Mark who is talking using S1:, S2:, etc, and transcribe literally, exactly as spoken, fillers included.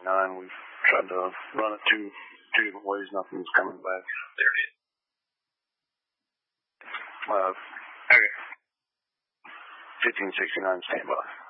S1: nine, we've tried to run it two, two different ways. Nothing's coming back.
S2: There it is.
S1: Uh,
S2: Okay.
S1: fifteen sixty-nine, stand by.